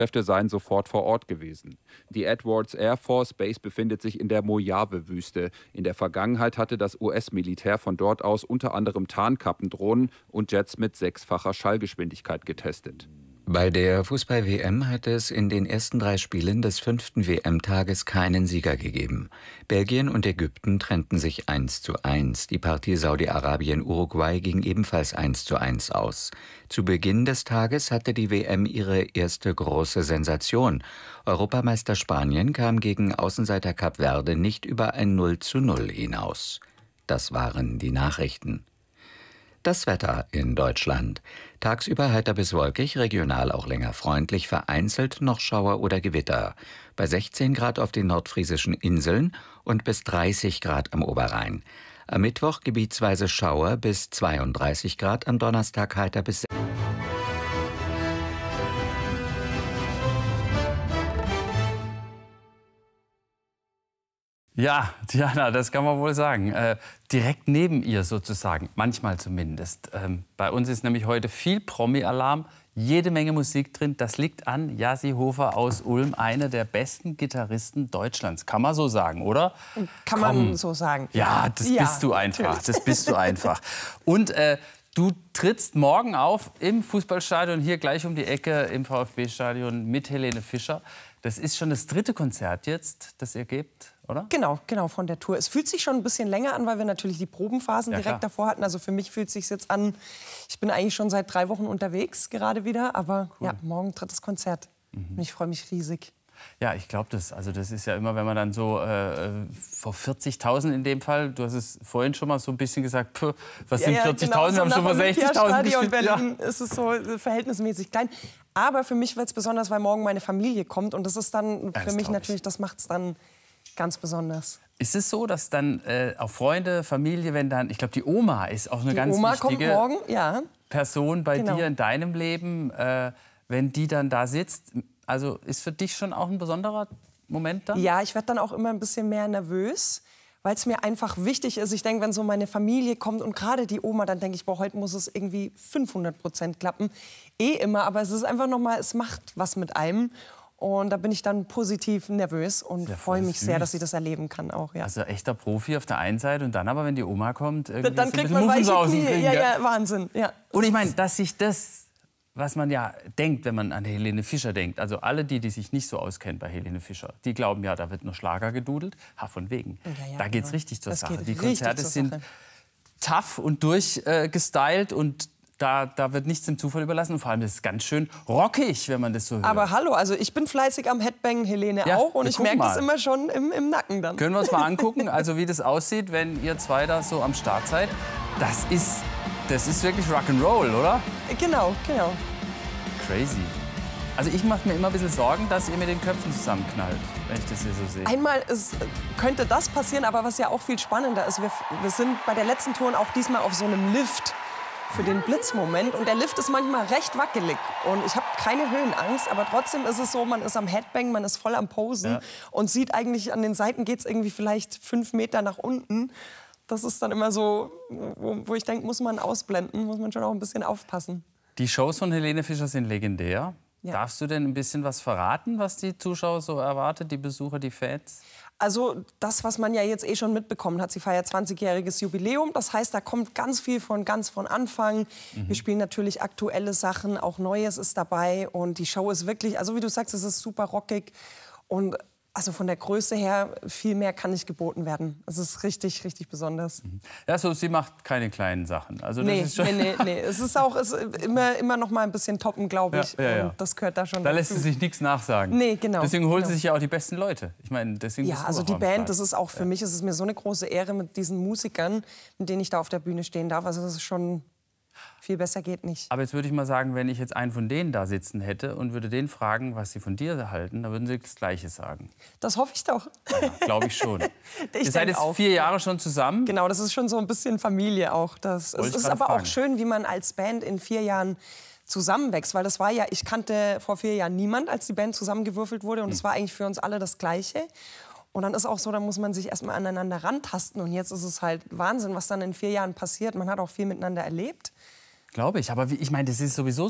Kräfte seien sofort vor Ort gewesen. Die Edwards Air Force Base befindet sich in der Mojave-Wüste. In der Vergangenheit hatte das US-Militär von dort aus unter anderem Tarnkappendrohnen und Jets mit 6-facher Schallgeschwindigkeit getestet. Bei der Fußball-WM hat es in den ersten 3 Spielen des 5. WM-Tages keinen Sieger gegeben. Belgien und Ägypten trennten sich 1:1. Die Partie Saudi-Arabien-Uruguay ging ebenfalls 1:1 aus. Zu Beginn des Tages hatte die WM ihre erste große Sensation. Europameister Spanien kam gegen Außenseiter Kap Verde nicht über ein 0:0 hinaus. Das waren die Nachrichten. Das Wetter in Deutschland. Tagsüber heiter bis wolkig, regional auch länger freundlich, vereinzelt noch Schauer oder Gewitter. Bei 16 Grad auf den nordfriesischen Inseln und bis 30 Grad am Oberrhein. Am Mittwoch gebietsweise Schauer bis 32 Grad, am Donnerstag heiter bis Ja, Diana, das kann man wohl sagen. Direkt neben ihr sozusagen, manchmal zumindest. Bei uns ist nämlich heute viel Promi-Alarm, jede Menge Musik drin. Das liegt an Jassi Hofer aus Ulm, einer der besten Gitarristen Deutschlands. Kann man so sagen, oder? Kann man so sagen. Ja, das bist du einfach. Natürlich. Das bist du einfach. Und du trittst morgen auf im Fußballstadion, hier gleich um die Ecke im VfB-Stadion mit Helene Fischer. Das ist schon das 3. Konzert jetzt, das ihr gebt, oder? Genau, von der Tour. Es fühlt sich schon ein bisschen länger an, weil wir natürlich die Probenphasen direkt davor hatten. Also für mich fühlt es sich jetzt an, ich bin eigentlich schon seit 3 Wochen unterwegs, gerade wieder. Aber ja, morgen 3. Konzert. Und ich freue mich riesig. Ja, ich glaube das. Also das ist ja immer, wenn man dann so vor 40.000 in dem Fall, du hast es vorhin schon mal so ein bisschen gesagt, was sind 40.000, genau, wir haben schon vor 60.000 gespielt. In Berlin ist es so verhältnismäßig klein. Aber für mich wird es besonders, weil morgen meine Familie kommt. Und das ist dann für mich natürlich, das macht es dann ganz besonders. Ist es so, dass dann auch Freunde, Familie, wenn dann, ich glaube, die Oma ist auch eine ganz wichtige kommt morgen, Person bei dir in deinem Leben, wenn die dann da sitzt? Also ist für dich schon auch ein besonderer Moment dann? Ja, ich werde dann auch immer ein bisschen mehr nervös, weil es mir einfach wichtig ist. Ich denke, wenn so meine Familie kommt und gerade die Oma, dann denke ich, boah, heute muss es irgendwie 500% klappen. Immer, aber es ist einfach noch mal, es macht was mit einem. Und da bin ich dann positiv nervös und freue mich sehr, dass ich das erleben kann auch. Ja. Also echter Profi auf der einen Seite und dann aber, wenn die Oma kommt, irgendwie dann so kriegt ein man bisschen weiche Muffensausen Knie. kriegen, Ja, Wahnsinn. Ja. Und ich meine, dass sich das, was man ja denkt, wenn man an Helene Fischer denkt, also alle die sich nicht so auskennen bei Helene Fischer, die glauben ja, da wird nur Schlager gedudelt. Von wegen. Da geht's richtig zur Sache. Die Konzerte sind tough und durchgestylt und da wird nichts dem Zufall überlassen. Und vor allem ist es ganz schön rockig, wenn man das so hört. Aber hallo, also ich bin fleißig am Headbangen, Helene auch. Und ich merke das immer schon im Nacken dann. Können wir uns mal angucken, also wie das aussieht, wenn ihr zwei da so am Start seid? Das ist wirklich Rock'n'Roll, oder? Genau. Crazy. Also ich mache mir immer ein bisschen Sorgen, dass ihr mit den Köpfen zusammenknallt, wenn ich das hier so sehe. Einmal könnte das passieren, aber was ja auch viel spannender ist, wir sind bei der letzten Tour auch diesmal auf so einem Lift für den Blitzmoment. Und der Lift ist manchmal recht wackelig. Und ich habe keine Höhenangst, aber trotzdem ist es so, man ist am Headbang, man ist voll am Posen und sieht eigentlich, an den Seiten geht es irgendwie vielleicht 5 Meter nach unten. Das ist dann immer so, wo ich denke, muss man ausblenden, muss man schon auch ein bisschen aufpassen. Die Shows von Helene Fischer sind legendär. Ja. Darfst du denn ein bisschen was verraten, was die Zuschauer so erwartet, die Besucher, die Fans? Also das, was man ja jetzt schon mitbekommen hat, sie feiert 20-jähriges Jubiläum. Das heißt, da kommt ganz viel von Anfang. Wir spielen natürlich aktuelle Sachen, auch Neues ist dabei. Und die Show ist wirklich, also wie du sagst, es ist super rockig. Und also von der Größe her, viel mehr kann nicht geboten werden. Es ist richtig, richtig besonders. Ja, so, sie macht keine kleinen Sachen. Also, das ist schon nee. Es ist auch immer noch mal ein bisschen toppen, glaube ich. Ja. Und das gehört da schon Da dazu. lässt sie sich nichts nachsagen. Nee, genau. Deswegen holt sie sich ja auch die besten Leute. Ich meine, deswegen Ja, bist du also auch die am Band, Start. das ist auch für mich, es ist mir so eine große Ehre mit diesen Musikern, mit denen ich da auf der Bühne stehen darf. Also das ist schon, viel besser geht nicht. Aber jetzt würde ich mal sagen, wenn ich jetzt einen von denen da sitzen hätte und würde den fragen, was sie von dir halten, dann würden sie das Gleiche sagen. Das hoffe ich doch. Ja, glaube ich schon. Ihr seid jetzt auch. 4 Jahre schon zusammen? Genau, das ist schon so ein bisschen Familie auch. Es ist aber auch schön, wie man als Band in 4 Jahren zusammenwächst. Weil das war ja, ich kannte vor 4 Jahren niemand, als die Band zusammengewürfelt wurde. Und es war eigentlich für uns alle das Gleiche. Und dann ist auch so, da muss man sich erstmal aneinander rantasten. Und jetzt ist es halt Wahnsinn, was dann in 4 Jahren passiert. Man hat auch viel miteinander erlebt. Glaube ich. Aber ich meine, das ist sowieso